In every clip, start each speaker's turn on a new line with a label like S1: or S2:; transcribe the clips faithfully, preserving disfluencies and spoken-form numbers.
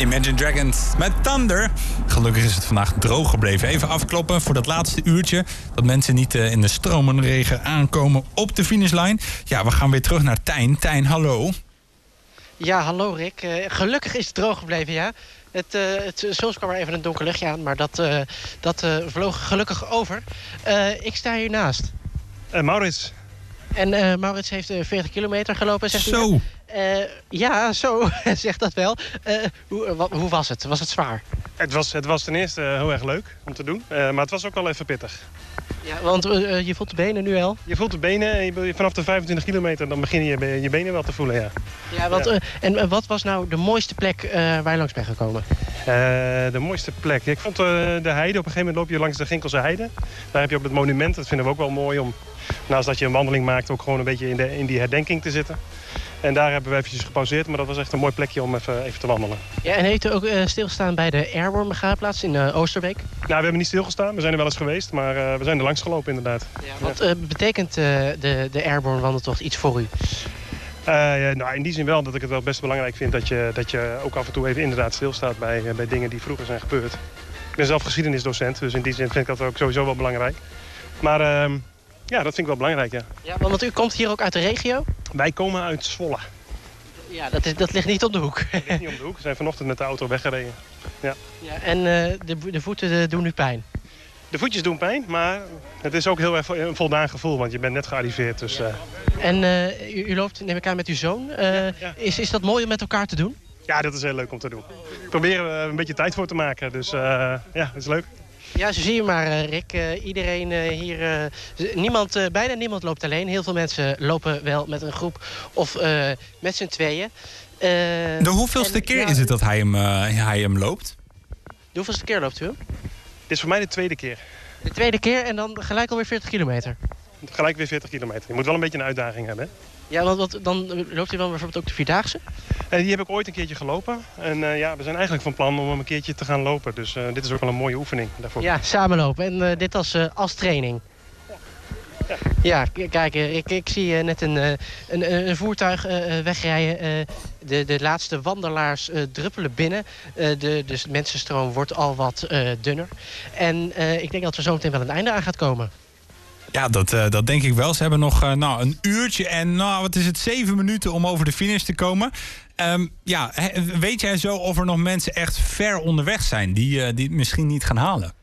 S1: Imagine Dragons met Thunder. Gelukkig is het vandaag droog gebleven. Even afkloppen voor dat laatste uurtje. Dat mensen niet uh, in de stromende regen aankomen op de finishlijn. Ja, we gaan weer terug naar Tijn. Tijn, hallo.
S2: Ja, hallo Rick. Uh, gelukkig is het droog gebleven, ja. Het, uh, het, soms kwam er even een donker luchtje aan, maar dat, uh, dat uh, vloog gelukkig over. Uh, ik sta hiernaast.
S3: Uh, Maurits.
S2: En uh, Maurits heeft uh, veertig kilometer gelopen, zegt hij.
S1: Zo.
S2: Uh, ja, zo, zegt dat wel. Uh, hoe, uh, hoe was het? Was het zwaar?
S3: Het was, het was ten eerste uh, heel erg leuk om te doen, uh, maar het was ook wel even pittig.
S2: Ja, want uh, je voelt de benen nu al?
S3: Je voelt de benen en je, vanaf de vijfentwintig kilometer dan begin je je benen wel te voelen, ja.
S2: Ja, want, ja. Uh, en uh, wat was nou de mooiste plek uh, waar je langs bent gekomen?
S3: Uh, de mooiste plek? Ik vond uh, de heide. Op een gegeven moment loop je langs de Ginkelse heide. Daar heb je ook het monument. Dat vinden we ook wel mooi om, naast dat je een wandeling maakt, ook gewoon een beetje in, de, in die herdenking te zitten. En daar hebben we eventjes gepauzeerd, maar dat was echt een mooi plekje om even, even te wandelen.
S2: Ja, en heeft u ook uh, stilgestaan bij de Airborne begraafplaats in uh, Oosterbeek?
S3: Nou, we hebben niet stilgestaan. We zijn er wel eens geweest, maar uh, we zijn er langs gelopen inderdaad.
S2: Ja, wat uh, betekent uh, de, de Airborne wandeltocht iets voor u?
S3: Uh, ja, nou, in die zin wel dat ik het wel best belangrijk vind dat je, dat je ook af en toe even inderdaad stilstaat bij, uh, bij dingen die vroeger zijn gebeurd. Ik ben zelf geschiedenisdocent, dus in die zin vind ik dat ook sowieso wel belangrijk. Maar uh, ja, dat vind ik wel belangrijk, ja.
S2: Ja, want u komt hier ook uit de regio?
S3: Wij komen uit Zwolle.
S2: Ja, dat, is, dat ligt niet om de hoek.
S3: Dat ligt niet om de hoek. We zijn vanochtend met de auto weggereden. Ja.
S2: Ja, en uh, de, de voeten uh, doen nu pijn?
S3: De voetjes doen pijn, maar het is ook heel erg een voldaan gevoel, want je bent net gearriveerd. Dus, uh...
S2: En uh, u, u loopt, neem ik aan, met uw zoon. Uh, ja, ja. Is, is dat mooi om met elkaar te doen?
S3: Ja, dat is heel leuk om te doen. Proberen we een beetje tijd voor te maken, dus uh, ja, dat is leuk.
S2: Ja, zo zie je maar, uh, Rick. Uh, iedereen uh, hier... Uh, niemand, uh, bijna niemand loopt alleen. Heel veel mensen lopen wel met een groep of uh, met z'n tweeën. Uh,
S1: de hoeveelste en, keer ja, is het dat hij hem, uh, hij hem loopt?
S2: De hoeveelste keer loopt u hem?
S3: Dit is voor mij de tweede keer.
S2: De tweede keer en dan gelijk alweer veertig kilometer?
S3: Gelijk weer veertig kilometer. Je moet wel een beetje een uitdaging hebben, hè?
S2: Ja, want wat, dan loopt u dan bijvoorbeeld ook de Vierdaagse?
S3: Uh, die heb ik ooit een keertje gelopen. En uh, ja, we zijn eigenlijk van plan om hem een keertje te gaan lopen. Dus uh, dit is ook wel een mooie oefening daarvoor.
S2: Ja, samenlopen. En uh, dit als, uh, als training. Ja, ja. ja kijk, ik, ik zie uh, net een, uh, een, een voertuig uh, wegrijden. Uh, de, de laatste wandelaars uh, druppelen binnen. Uh, de, dus de mensenstroom wordt al wat uh, dunner. En uh, ik denk dat er zo meteen wel een einde aan gaat komen.
S1: Ja, dat, uh, dat denk ik wel. Ze hebben nog uh, nou, een uurtje en nou, wat is het, zeven minuten om over de finish te komen. Um, ja, he, weet jij zo of er nog mensen echt ver onderweg zijn die, uh, die het misschien niet gaan halen?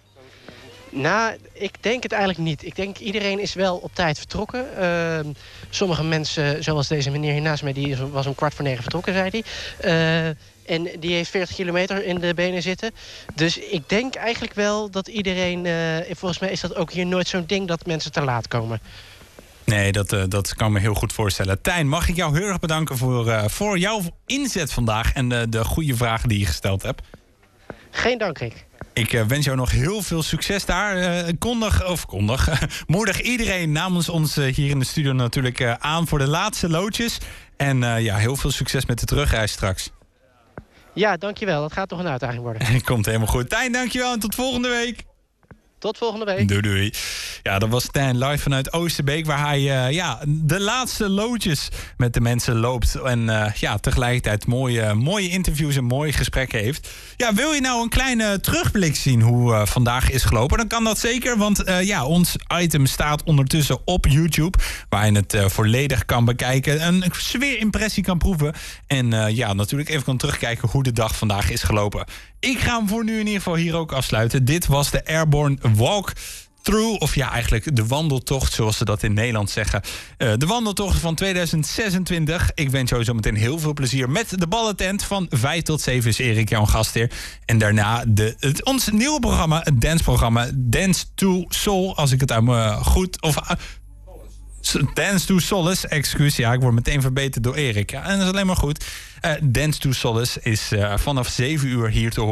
S2: Nou, ik denk het eigenlijk niet. Ik denk iedereen is wel op tijd vertrokken. Uh, sommige mensen, zoals deze meneer hier naast mij, die was om kwart voor negen vertrokken, zei hij. Uh, En die heeft veertig kilometer in de benen zitten. Dus ik denk eigenlijk wel dat iedereen... Uh, volgens mij is dat ook hier nooit zo'n ding dat mensen te laat komen.
S1: Nee, dat, uh, dat kan ik me heel goed voorstellen. Tijn, mag ik jou heel erg bedanken voor, uh, voor jouw inzet vandaag... en de, de goede vragen die je gesteld hebt.
S2: Geen dank, Rick.
S1: Ik uh, wens jou nog heel veel succes daar. Uh, kondig, of kondig, moedig iedereen namens ons uh, hier in de studio natuurlijk uh, aan... voor de laatste loodjes. En uh, ja, heel veel succes met de terugreis straks.
S2: Ja, dankjewel. Dat gaat toch een uitdaging worden.
S1: Komt helemaal goed. Tijn, dankjewel en tot volgende week.
S2: Tot volgende week.
S1: Doei, doei. Ja, dat was Tijn live vanuit Oosterbeek... waar hij uh, ja, de laatste loodjes met de mensen loopt. En uh, ja, tegelijkertijd mooie, mooie interviews en mooie gesprekken heeft. Ja, wil je nou een kleine terugblik zien hoe uh, vandaag is gelopen? Dan kan dat zeker, want uh, ja, ons item staat ondertussen op YouTube... waar je het uh, volledig kan bekijken. Een sfeerimpressie kan proeven. En uh, ja, natuurlijk even kan terugkijken hoe de dag vandaag is gelopen. Ik ga hem voor nu in ieder geval hier ook afsluiten. Dit was de Airborne Walk Through, of ja, eigenlijk de wandeltocht, zoals ze dat in Nederland zeggen. Uh, de wandeltocht van tweeduizend zesentwintig. Ik wens jou zo meteen heel veel plezier met de ballentent. Van vijf tot zeven is Erik jouw gastheer. En daarna de, het, ons nieuwe programma, het danceprogramma Dance to Soul. Als ik het uit me goed... Of, uh, Dance to Solace, excuus. Ja, ik word meteen verbeterd door Erik. Ja, en dat is alleen maar goed. Uh, Dance to Solace is uh, vanaf zeven uur hier te horen.